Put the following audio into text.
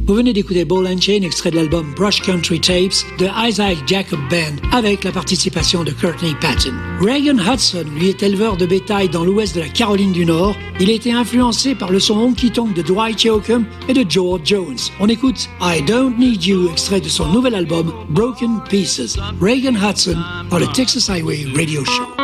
Vous venez d'écouter Ball and Chain, extrait de l'album Brush Country Tapes de Isaac Jacob Band, avec la participation de Courtney Patton. Reagan Hudson, lui, est éleveur de bétail dans l'ouest de la Caroline du Nord. Il a été influencé par le son honky-tonk de Dwight Yoakam et de George Jones. On écoute I Don't Need You, extrait de son nouvel album Broken Pieces. Reagan Hudson, par le Texas Highway Radio Show.